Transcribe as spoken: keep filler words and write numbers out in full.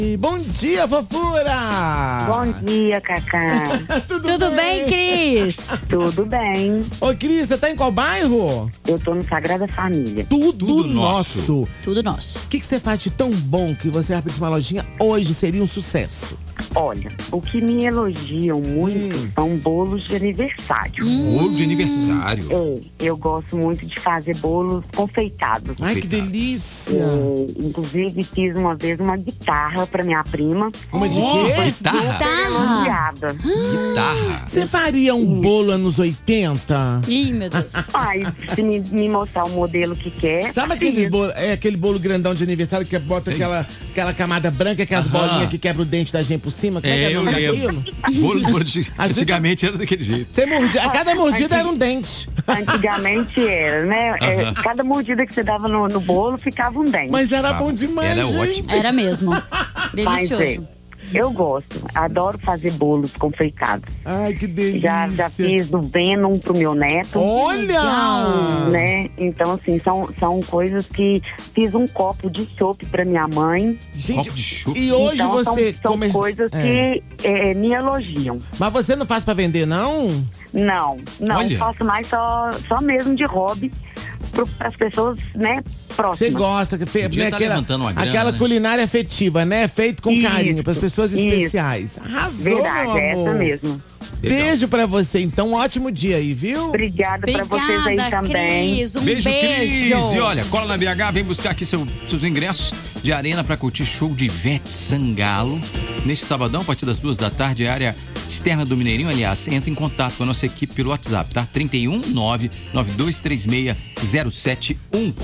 Bom dia, fofura! Bom dia, Cacá. Tudo, Tudo bem, Cris? Tudo bem? Ô, Cris, você tá em qual bairro? Eu tô no Sagrada Família. Tudo, Tudo nosso. nosso. Tudo nosso. O que, que você faz de tão bom que você abre uma lojinha hoje seria um sucesso? Olha, o que me elogiam muito Hum. são bolos de aniversário. Bolo de aniversário. É, eu gosto muito de fazer bolos confeitados. Ai, que Confeitado. delícia! É, inclusive, fiz uma vez uma guitarra pra minha prima. Uma de Oh, quê? guitarra. Tá. Elogiada. Guitarra. Você faria um bolo anos oitenta? Ih, meu Deus. Ai, se me, me mostrar o modelo que quer. Sabe aquele fiz. bolo, é, aquele bolo grandão de aniversário que bota aquela, aquela camada branca, que as Aham. bolinhas que quebra o dente da gente por cima? Como é, que É, é o eu nome lembro. daquilo? Bolo, bolo de... Às vezes- Antigamente era daquele jeito. Você mordia, a cada mordida era um dente. Antigamente era, né? É, Aham. cada mordida que você dava no, no bolo ficava um dente. Mas era Ah, bom demais, era gente. ótimo. Era mesmo. Mas, é, Delicioso. eu gosto, adoro fazer bolos confeitados. Ai, que delícia. Já, já fiz do Venom pro meu neto. Olha! Né? Então, assim, são, são coisas que fiz um copo de chopp pra minha mãe. Gente, Copo de chopp. e hoje então, você são, são come- coisas É. que é, me elogiam. Mas você não faz pra vender, não? Não, não, Olha. faço mais só, só mesmo de hobby para as pessoas, né, próximas. Você gosta, que fe- Podia né, tá aquela, levantando uma grana, aquela né? culinária afetiva, né? Feito com Isso, carinho, pras pessoas isso. especiais. Arrasou, Verdade, meu é amor. essa mesmo. Legal. Beijo pra você, então. Um ótimo dia aí, viu? Obrigada para vocês aí Obrigada, também. Cris. Um Beijo, beijo. Cris. E olha, cola na B H, vem buscar aqui seu- seus ingressos de arena pra curtir show de Ivete Sangalo. Neste sabadão, a partir das duas da tarde, área externa do Mineirinho. Aliás, entra em contato com a nossa equipe pelo WhatsApp, tá? trinta e um, nove nove dois três seis, zero sete um quatro.